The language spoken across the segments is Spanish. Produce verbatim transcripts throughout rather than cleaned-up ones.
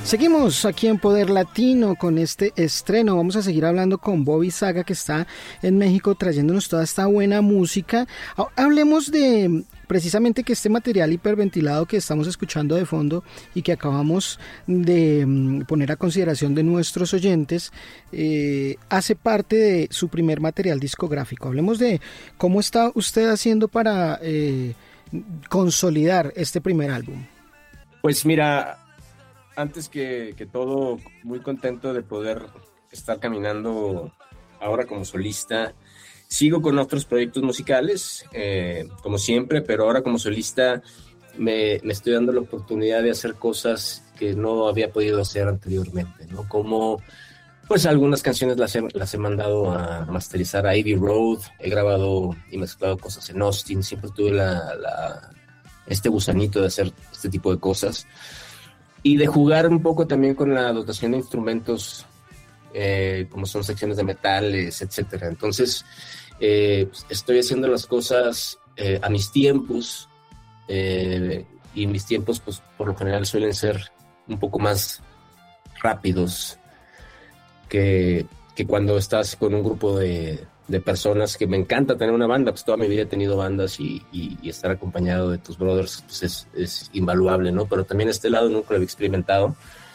Seguimos aquí en Poder Latino con este estreno. Vamos a seguir hablando con Bobby Saga, que está en México trayéndonos toda esta buena música. Hablemos de precisamente que este material hiperventilado que estamos escuchando de fondo y que acabamos de poner a consideración de nuestros oyentes eh, hace parte de su primer material discográfico. Hablemos de cómo está usted haciendo para eh, consolidar este primer álbum. Pues mira, antes que, que todo, muy contento de poder estar caminando ahora como solista. Sigo con otros proyectos musicales, eh, como siempre, pero ahora como solista me, me estoy dando la oportunidad de hacer cosas que no había podido hacer anteriormente, ¿no? Como, pues algunas canciones las he, las he mandado a masterizar a Abbey Road, he grabado y mezclado cosas en Austin, siempre tuve la, la, este gusanito de hacer este tipo de cosas. Y de jugar un poco también con la dotación de instrumentos, eh, como son secciones de metales, etcétera. Entonces, eh, estoy haciendo las cosas eh, a mis tiempos, eh, y mis tiempos, pues, por lo general suelen ser un poco más rápidos que, que cuando estás con un grupo de, de personas, que me encanta tener una banda, pues toda mi vida he tenido bandas y, y, y estar acompañado de tus brothers pues es, es invaluable, ¿no? Pero también este lado nunca lo había experimentado.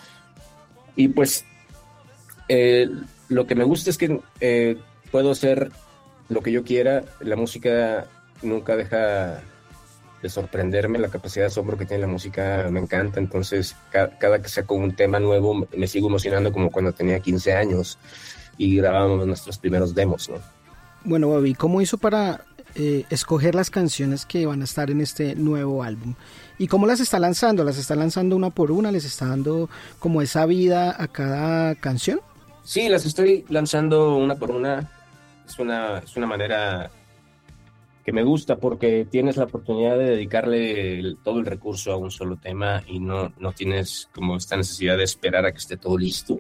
Y pues eh, lo que me gusta es que eh, puedo hacer lo que yo quiera. La música nunca deja de sorprenderme, la capacidad de asombro que tiene la música me encanta. Entonces ca- cada que saco un tema nuevo me sigo emocionando como cuando tenía quince años y grabábamos nuestros primeros demos, ¿no? Bueno, Bobby, ¿cómo hizo para eh, escoger las canciones que van a estar en este nuevo álbum? ¿Y cómo las está lanzando? ¿Las está lanzando una por una? ¿Les está dando como esa vida a cada canción? Sí, las estoy lanzando una por una. Es una, es una manera que me gusta porque tienes la oportunidad de dedicarle el, todo el recurso a un solo tema y no, no tienes como esta necesidad de esperar a que esté todo listo.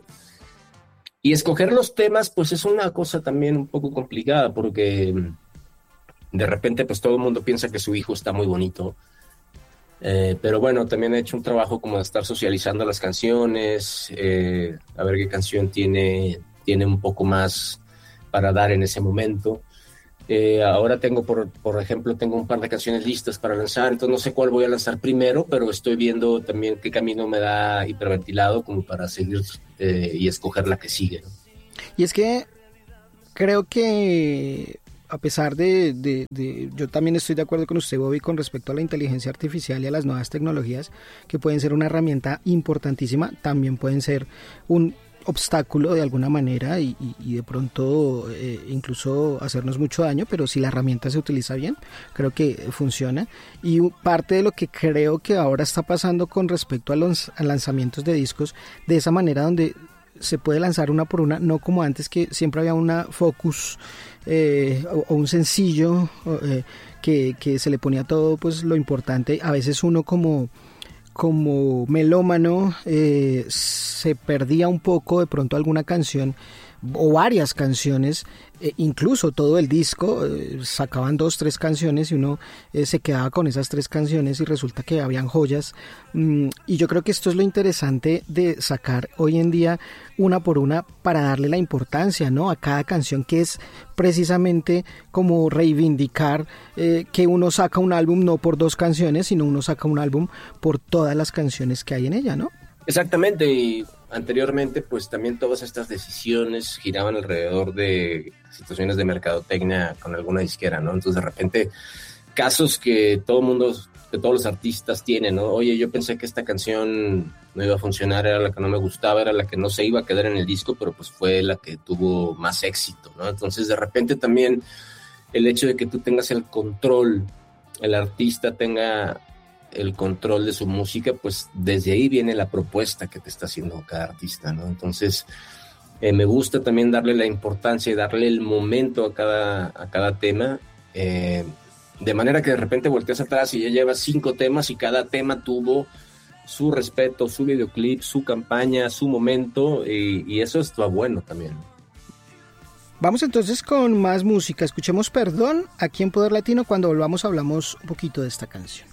Y escoger los temas, pues es una cosa también un poco complicada porque de repente pues todo el mundo piensa que su hijo está muy bonito. Eh, pero bueno, también he hecho un trabajo como de estar socializando las canciones, eh, a ver qué canción tiene, tiene un poco más para dar en ese momento. Eh, ahora tengo, por, por ejemplo, tengo un par de canciones listas para lanzar, entonces no sé cuál voy a lanzar primero, pero estoy viendo también qué camino me da hiperventilado como para seguir eh, y escoger la que sigue, ¿no? Y es que creo que a pesar de, de, de, yo también estoy de acuerdo con usted, Bobby, con respecto a la inteligencia artificial y a las nuevas tecnologías, que pueden ser una herramienta importantísima, también pueden ser un obstáculo de alguna manera y, y, y de pronto eh, incluso hacernos mucho daño, pero si la herramienta se utiliza bien, creo que funciona. Y parte de lo que creo que ahora está pasando con respecto a los a lanzamientos de discos, de esa manera donde se puede lanzar una por una, no como antes que siempre había una focus eh, o, o un sencillo eh, que, que se le ponía todo pues lo importante. A veces uno como como melómano eh, se perdía un poco de pronto alguna canción o varias canciones, eh, incluso todo el disco, eh, sacaban dos, tres canciones y uno eh, se quedaba con esas tres canciones y resulta que habían joyas, mm, y yo creo que esto es lo interesante de sacar hoy en día una por una para darle la importancia, ¿no?, a cada canción, que es precisamente como reivindicar eh, que uno saca un álbum no por dos canciones, sino uno saca un álbum por todas las canciones que hay en ella, ¿no? Exactamente, y anteriormente pues también todas estas decisiones giraban alrededor de situaciones de mercadotecnia con alguna disquera, ¿no? Entonces de repente casos que todo el mundo, que todos los artistas tienen, ¿no? Oye, yo pensé que esta canción no iba a funcionar, era la que no me gustaba, era la que no se iba a quedar en el disco, pero pues fue la que tuvo más éxito, ¿no? Entonces de repente también el hecho de que tú tengas el control, el artista tenga el control de su música, pues desde ahí viene la propuesta que te está haciendo cada artista, ¿no? Entonces eh, me gusta también darle la importancia y darle el momento a cada, a cada tema, eh, de manera que de repente volteas atrás y ya llevas cinco temas y cada tema tuvo su respeto, su videoclip, su campaña, su momento, y, y eso está bueno también. Vamos entonces con más música. Escuchemos Perdón aquí en Poder Latino. Cuando volvamos hablamos un poquito de esta canción.